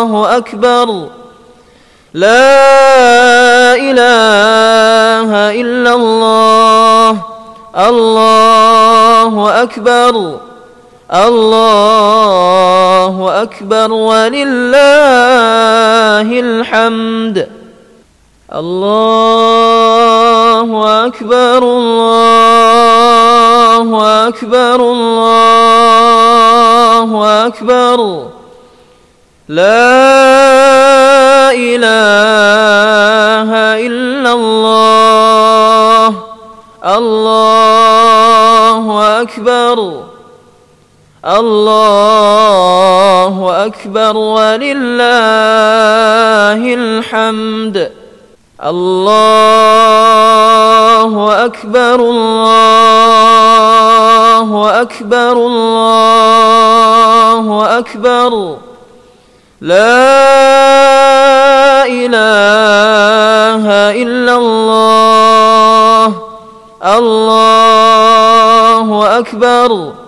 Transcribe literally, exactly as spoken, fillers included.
الله أكبر لا إله إلا الله الله أكبر الله أكبر ولله الحمد الله أكبر الله أكبر الله أكبر لا إله إلا الله الله أكبر الله أكبر ولله الحمد الله أكبر الله أكبر الله أكبر لا إله إلا الله الله أكبر